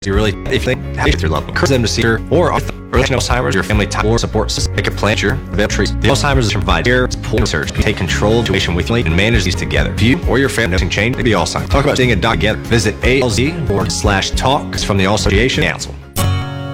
You really, if they have your loved one, encourage them to see her or Alzheimer's, your family time or support system. Make a plan your treats. The Alzheimer's provide care, support, research, take control of the situation with you and manage these together. If you or your family noticing change, maybe Alzheimer's. Talk about seeing a doctor together. Visit ALZ/talk from the Association Council.